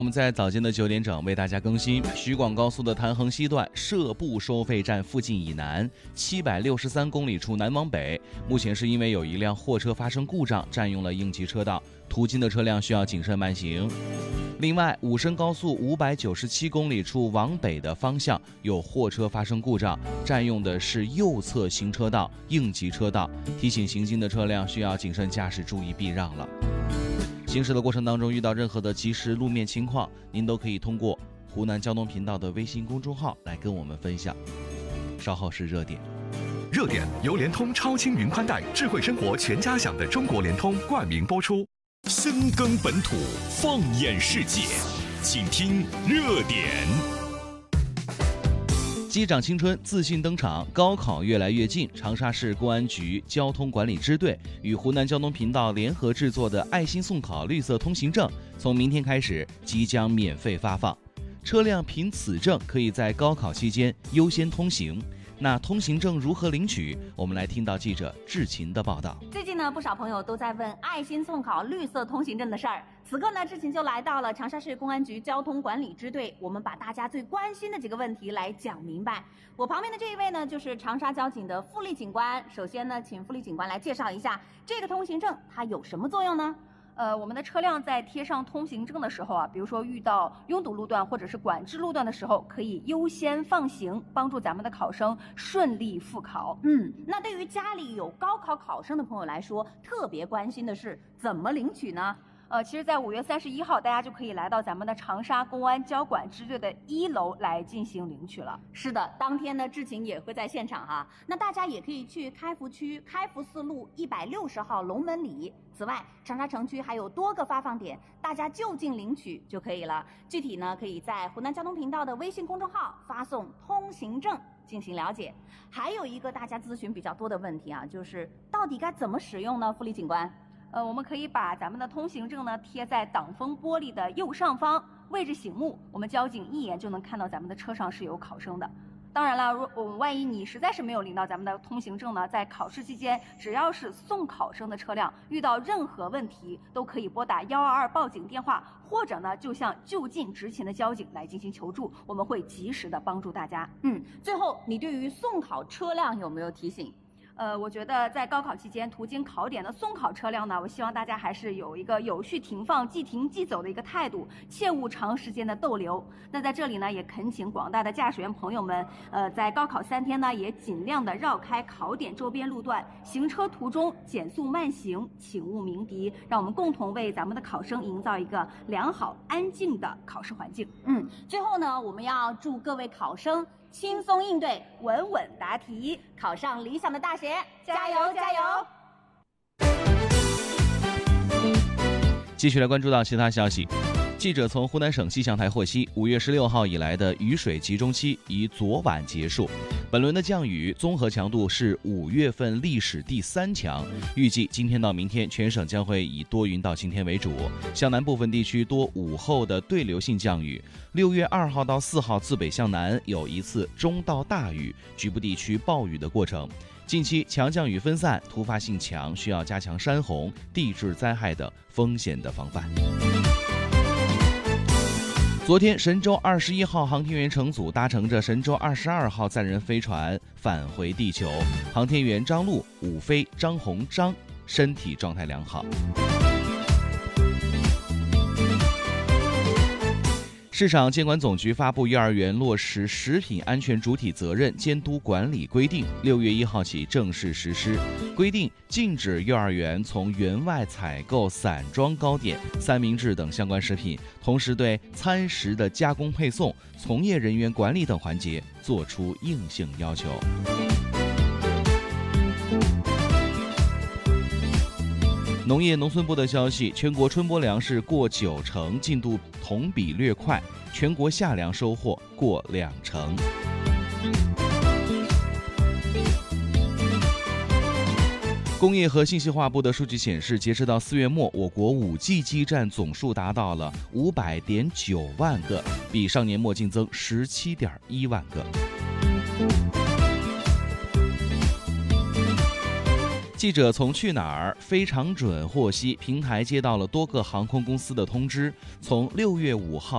我们在早间的9点整为大家更新徐广高速的谭衡西段社部收费站附近以南763公里处南往北，目前是因为有一辆货车发生故障，占用了应急车道，途经的车辆需要谨慎慢行。另外，武深高速597公里处往北的方向有货车发生故障，占用的是右侧行车道应急车道，提醒行经的车辆需要谨慎驾驶，注意避让了。行驶的过程当中遇到任何的即时路面情况，您都可以通过湖南交通频道的微信公众号来跟我们分享。稍后是热点。 热点由联通超轻云宽带智慧生活全家享的中国联通冠名播出。深耕本土，放眼世界，请听热点。 击掌青春自信登场，高考越来越近，长沙市公安局交通管理支队与湖南交通频道联合制作的爱心送考绿色通行证，从明天开始即将免费发放。车辆凭此证可以在高考期间优先通行。那通行证如何领取？我们来听到记者志勤的报道。 最近呢，不少朋友都在问爱心送考绿色通行证的事儿。此刻呢，志勤就来到了长沙市公安局交通管理支队，我们把大家最关心的几个问题来讲明白。我旁边的这一位呢，就是长沙交警的付丽警官。首先呢，请付丽警官来介绍一下这个通行证它有什么作用呢？ 我们的车辆在贴上通行证的时候啊，比如说遇到拥堵路段或者是管制路段的时候，可以优先放行，帮助咱们的考生顺利复考。 那对于家里有高考考生的朋友来说，特别关心的是怎么领取呢？ 其实在5月31号，大家就可以来到咱们的长沙公安交管支队的1楼来进行领取了。 是的，当天呢，志勤也会在现场哈。那大家也可以去开福区开福四路160号龙门里。此外，长沙城区还有多个发放点，大家就近领取就可以了。具体呢，可以在湖南交通频道的微信公众号发送通行证进行了解。还有一个大家咨询比较多的问题啊，就是到底该怎么使用呢？付丽警官。 我们可以把咱们的通行证呢贴在挡风玻璃的右上方，位置醒目，我们交警一眼就能看到咱们的车上是有考生的。当然了，万一你实在是没有领到咱们的通行证呢，在考试期间，只要是送考生的车辆遇到任何问题，都可以拨打122报警电话，或者呢就向就近执勤的交警来进行求助，我们会及时的帮助大家。 最后你对于送考车辆有没有提醒？ 我觉得在高考期间途经考点的送考车辆呢，我希望大家还是有一个有序停放、即停即走的一个态度，切勿长时间的逗留。那在这里呢，也恳请广大的驾驶员朋友们，在高考3天呢，也尽量的绕开考点周边路段，行车途中减速慢行，请勿鸣笛，让我们共同为咱们的考生营造一个良好、安静的考试环境。 最后呢，我们要祝各位考生轻松应对，稳稳答题，考上理想的大学，加油加油！ 继续来关注到其他消息。记者从湖南省气象台获悉，5月16号以来的雨水集中期于昨晚结束。本轮的降雨综合强度是5月份历史第3强，预计今天到明天全省将会以多云到晴天为主，向南部分地区多午后的对流性降雨。6月2号到4号自北向南有一次中到大雨，局部地区暴雨的过程。近期强降雨分散，突发性强，需要加强山洪、地质灾害等风险的防范。昨天，神舟21号航天员乘组搭乘着神舟22号载人飞船返回地球，航天员张陆、伍飞、张洪章身体状态良好。市场监管总局发布幼儿园落实食品安全主体责任监督管理规定，6月1号起正式实施。规定禁止幼儿园从园外采购散装糕点、三明治等相关食品，同时对餐食的加工配送、从业人员管理等环节作出硬性要求。农业农村部的消息，全国春播粮食过90%，进度同比略快，全国夏粮收获过2成。工业和信息化部的数据显示，截止到4月末，我国 5G 基站总数达到了500.9万个，比上年末净增17.1万个。 记者从去哪儿、非常准获悉，平台接到了多个航空公司的通知，从6月5号